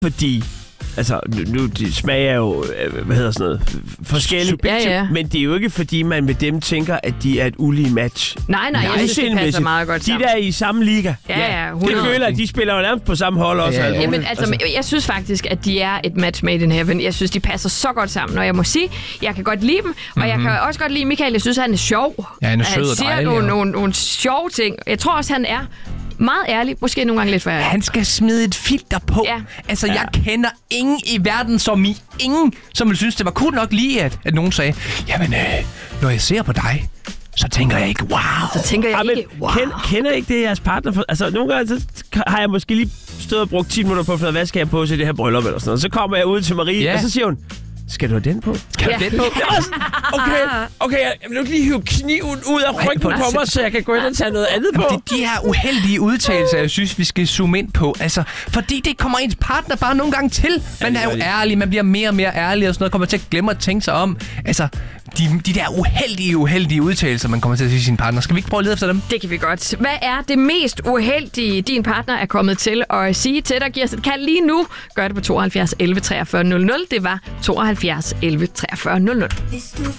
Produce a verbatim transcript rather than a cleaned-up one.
fordi... Altså, nu, nu de smager jo, hvad hedder sådan noget, forskelligt. Ja, ja. Men det er jo ikke, fordi man med dem tænker, at de er et ulige match. Nej, nej, jeg synes, det passer meget godt sammen. De der er i samme liga. Ja, ja, hundrede. Det føler, at de spiller jo nærmest på samme hold også. Ja, ja. Jamen, altså, altså, jeg synes faktisk, at de er et match made in heaven. Jeg synes, de passer så godt sammen, og jeg må sige, jeg kan godt lide dem, og mm-hmm. jeg kan også godt lide Michael. Jeg synes, han er sjov. Ja, han er sød og siger dejlig, nogle, ja. nogle, nogle sjove ting. Jeg tror også, han er meget ærlig, måske nogle gange lidt for ærlig. Han skal smide et filter på. Ja. Altså, jeg ja. kender ingen i verden som i ingen, som ville synes, det var cool nok lige, at, at nogen sagde, jamen, øh, når jeg ser på dig, så tænker jeg ikke, wow. Så tænker jeg ja, ikke, wow. Kend, kender ikke det, jeres partner? For, altså, nogle gange så har jeg måske lige stået og brugt ti minutter på, hvad skal jeg på til det her bryllup eller sådan noget. Så kommer jeg ud til Marie, ja. og så siger hun, skal du have den på? Skal du ja. have den på? Okay, okay, jeg vil lige hive kniven ud af ryggen på mig, så jeg kan gå ind og tage noget andet på. Det er de her uheldige udtalelser, jeg synes, vi skal zoome ind på. Altså, fordi det kommer ens partner bare nogle gange til. Man er jo ærlig, man bliver mere og mere ærlig og sådan noget, kommer til at glemme at tænke sig om. Altså, de, de der uheldige, uheldige udtalelser, man kommer til at sige til sin partner. Skal vi ikke prøve at lede efter dem? Det kan vi godt. Hvad er det mest uheldige, din partner er kommet til at sige til dig? Giv os et kald lige nu. Gør det på tooghalvfjerds elleve treogfyrre nul nul. Det var tooghalvfjerds elleve treogfyrre nul nul.